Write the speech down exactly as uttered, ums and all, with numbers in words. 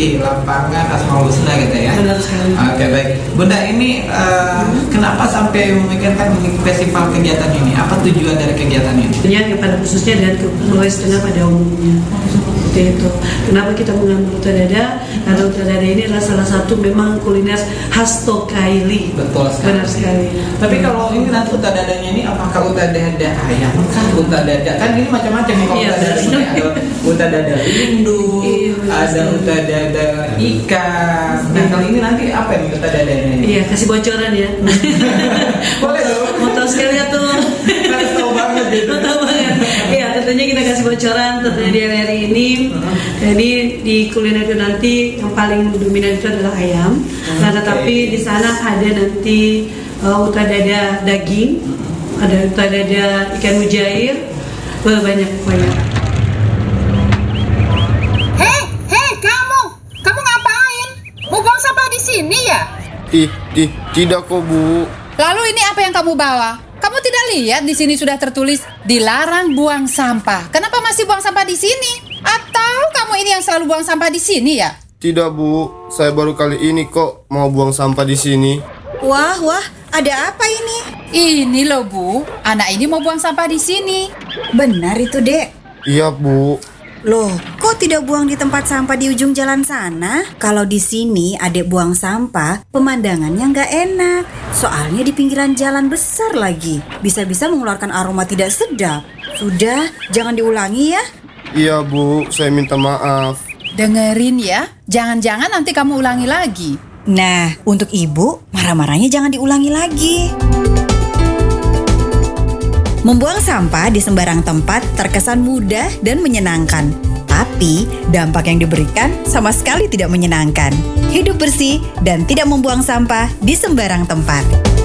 di lapangan Asmaul Husna gitu ya. Benar sekali. Oke, baik. Bunda, ini uh, hmm. kenapa sampai memikirkan festival kegiatan ini? Apa tujuan dari kegiatan ini? Tentunya kepada khususnya dan ke Sulawesi Tengah pada umumnya. Seperti itu. Kenapa kita mengambil uta dada? Karena uta dada ini adalah salah satu memang kuliner khas Tokaili. Betul sekali. Benar sekali. Tapi kalau ini nanti uta dadanya ini apakah uta dada ayam kan uta dada kan ini macam-macam nih kalau iya, uta dada ini ada uta dada lindu, iya, ada uta dada ikan. Nah kali ini nanti apa nih uta dadanya ini? Iya, kasih bocoran ya. Boleh dong. Mau tahu sekali ya tuh. Harus tahu banget gitu. Tahu banget. Iya, tentunya kita kasih bocoran tentunya di hari ini. Jadi di kuliner itu nanti yang paling dominan itu adalah ayam. Hmm, nah, tetapi okay. di sana ada nanti uh, uta dada daging, ada uta dada ikan mujair, banyak banyak. Hei, hei kamu, kamu ngapain? Mau buang sampah di sini ya? Ih, ih, tidak kok Bu. Lalu ini apa yang kamu bawa? Kamu tidak lihat di sini sudah tertulis dilarang buang sampah. Kenapa masih buang sampah di sini? Atau kamu ini yang selalu buang sampah di sini ya? Tidak Bu, saya baru kali ini kok mau buang sampah di sini. Wah, wah, ada apa ini? Ini loh Bu, anak ini mau buang sampah di sini. Benar itu, Dek. Iya Bu. Loh, kok tidak buang di tempat sampah di ujung jalan sana? Kalau di sini adek buang sampah, pemandangannya nggak enak. Soalnya di pinggiran jalan besar lagi. Bisa-bisa mengeluarkan aroma tidak sedap. Sudah, jangan diulangi ya. Iya Bu, saya minta maaf. Dengerin ya, jangan-jangan nanti kamu ulangi lagi. Nah, untuk ibu, marah-marahnya jangan diulangi lagi. Membuang sampah di sembarang tempat terkesan mudah dan menyenangkan. Tapi, dampak yang diberikan sama sekali tidak menyenangkan. Hidup bersih dan tidak membuang sampah di sembarang tempat.